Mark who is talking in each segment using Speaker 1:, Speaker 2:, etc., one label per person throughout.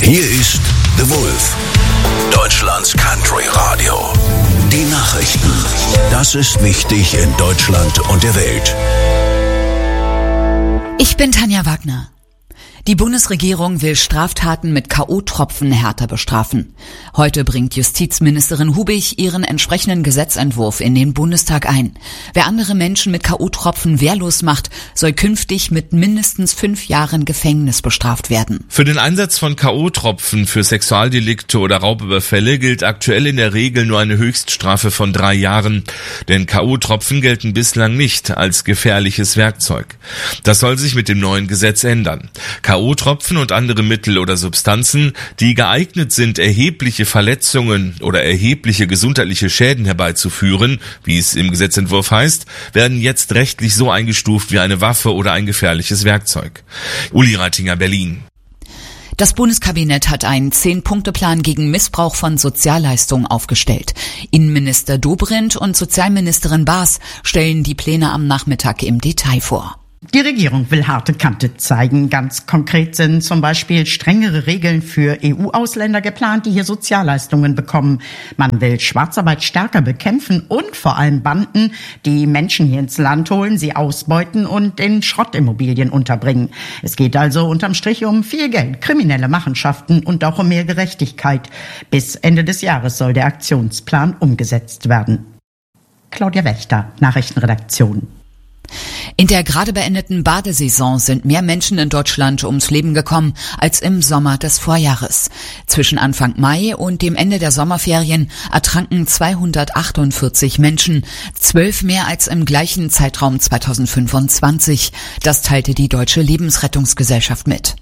Speaker 1: Hier ist The Wolf, Deutschlands Country Radio. Die Nachrichten. Das ist wichtig in Deutschland und der Welt.
Speaker 2: Ich bin Tanja Wagner. Die Bundesregierung will Straftaten mit K.O.-Tropfen härter bestrafen. Heute bringt Justizministerin Hubig ihren entsprechenden Gesetzentwurf in den Bundestag ein. Wer andere Menschen mit K.O.-Tropfen wehrlos macht, soll künftig mit mindestens 5 Jahren Gefängnis bestraft werden.
Speaker 3: Für den Einsatz von K.O.-Tropfen für Sexualdelikte oder Raubüberfälle gilt aktuell in der Regel nur eine Höchststrafe von 3 Jahren. Denn K.O.-Tropfen gelten bislang nicht als gefährliches Werkzeug. Das soll sich mit dem neuen Gesetz ändern. K.O.-Tropfen und andere Mittel oder Substanzen, die geeignet sind, erhebliche Verletzungen oder erhebliche gesundheitliche Schäden herbeizuführen, wie es im Gesetzentwurf heißt, werden jetzt rechtlich so eingestuft wie eine Waffe oder ein gefährliches Werkzeug. Uli Reitinger, Berlin.
Speaker 2: Das Bundeskabinett hat einen 10-Punkte-Plan gegen Missbrauch von Sozialleistungen aufgestellt. Innenminister Dobrindt und Sozialministerin Baas stellen die Pläne am Nachmittag im Detail vor.
Speaker 4: Die Regierung will harte Kante zeigen. Ganz konkret sind zum Beispiel strengere Regeln für EU-Ausländer geplant, die hier Sozialleistungen bekommen. Man will Schwarzarbeit stärker bekämpfen und vor allem Banden, die Menschen hier ins Land holen, sie ausbeuten und in Schrottimmobilien unterbringen. Es geht also unterm Strich um viel Geld, kriminelle Machenschaften und auch um mehr Gerechtigkeit. Bis Ende des Jahres soll der Aktionsplan umgesetzt werden. Claudia Wächter, Nachrichtenredaktion.
Speaker 2: In der gerade beendeten Badesaison sind mehr Menschen in Deutschland ums Leben gekommen als im Sommer des Vorjahres. Zwischen Anfang Mai und dem Ende der Sommerferien ertranken 248 Menschen, 12 mehr als im gleichen Zeitraum 2025. Das teilte die Deutsche Lebensrettungsgesellschaft mit.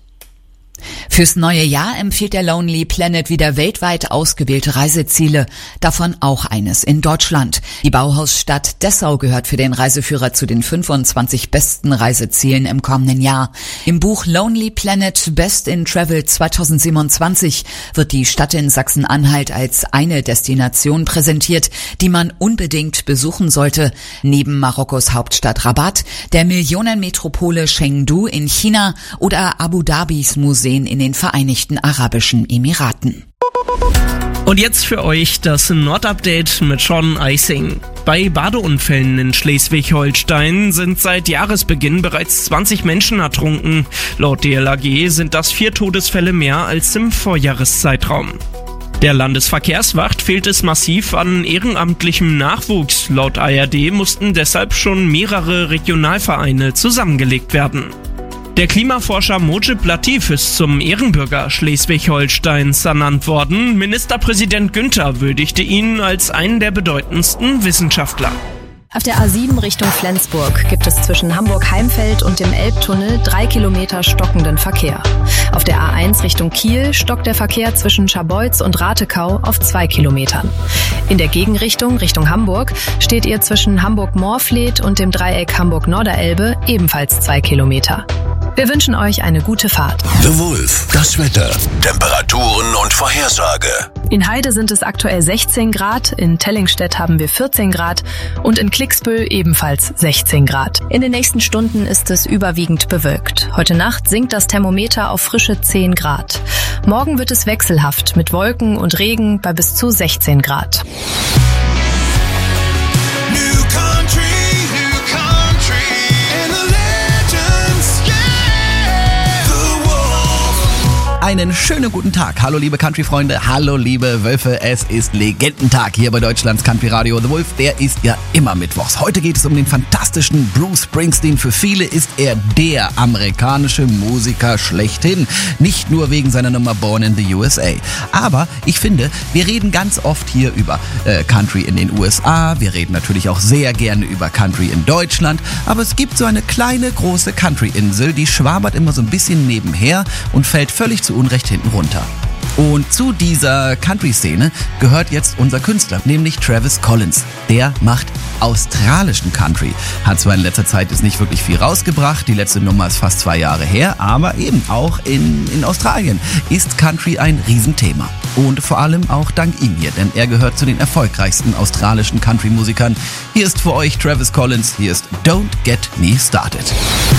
Speaker 2: Fürs neue Jahr empfiehlt der Lonely Planet wieder weltweit ausgewählte Reiseziele, davon auch eines in Deutschland. Die Bauhausstadt Dessau gehört für den Reiseführer zu den 25 besten Reisezielen im kommenden Jahr. Im Buch Lonely Planet Best in Travel 2027 wird die Stadt in Sachsen-Anhalt als eine Destination präsentiert, die man unbedingt besuchen sollte. Neben Marokkos Hauptstadt Rabat, der Millionenmetropole Chengdu in China oder Abu Dhabis Museen in den Vereinigten Arabischen Emiraten.
Speaker 5: Und jetzt für euch das Nordupdate mit Sean Eising. Bei Badeunfällen in Schleswig-Holstein sind seit Jahresbeginn bereits 20 Menschen ertrunken. Laut DLAG sind das 4 Todesfälle mehr als im Vorjahreszeitraum. Der Landesverkehrswacht fehlt es massiv an ehrenamtlichem Nachwuchs. Laut ARD mussten deshalb schon mehrere Regionalvereine zusammengelegt werden. Der Klimaforscher Mojib Latif ist zum Ehrenbürger Schleswig-Holsteins ernannt worden. Ministerpräsident Günther würdigte ihn als einen der bedeutendsten Wissenschaftler.
Speaker 6: Auf der A7 Richtung Flensburg gibt es zwischen Hamburg-Heimfeld und dem Elbtunnel 3 Kilometer stockenden Verkehr. Auf der A1 Richtung Kiel stockt der Verkehr zwischen Scharbeutz und Ratekau auf 2 Kilometern. In der Gegenrichtung Richtung Hamburg steht ihr zwischen Hamburg-Moorfleet und dem Dreieck Hamburg-Norderelbe ebenfalls 2 Kilometer. Wir wünschen euch eine gute Fahrt.
Speaker 1: The Wolf, das Wetter, Temperaturen und Vorhersage.
Speaker 6: In Heide sind es aktuell 16 Grad, in Tellingstedt haben wir 14 Grad und in Klicksbüll ebenfalls 16 Grad. In den nächsten Stunden ist es überwiegend bewölkt. Heute Nacht sinkt das Thermometer auf frische 10 Grad. Morgen wird es wechselhaft mit Wolken und Regen bei bis zu 16 Grad.
Speaker 7: Einen schönen guten Tag. Hallo liebe Country-Freunde, hallo liebe Wölfe. Es ist Legendentag hier bei Deutschlands Country Radio. The Wolf, der ist ja immer mittwochs. Heute geht es um den fantastischen Bruce Springsteen. Für viele ist er der amerikanische Musiker schlechthin. Nicht nur wegen seiner Nummer Born in the USA. Aber ich finde, wir reden ganz oft hier über Country in den USA. Wir reden natürlich auch sehr gerne über Country in Deutschland. Aber es gibt so eine kleine, große Country-Insel, die schwabert immer so ein bisschen nebenher und fällt völlig zu Unrecht hinten runter. Und zu dieser Country-Szene gehört jetzt unser Künstler, nämlich Travis Collins. Der macht australischen Country. Hat zwar in letzter Zeit jetzt nicht wirklich viel rausgebracht, die letzte Nummer ist fast 2 Jahre her, aber eben auch in Australien ist Country ein Riesenthema. Und vor allem auch dank ihm hier, denn er gehört zu den erfolgreichsten australischen Country-Musikern. Hier ist für euch Travis Collins, hier ist Don't Get Me Started.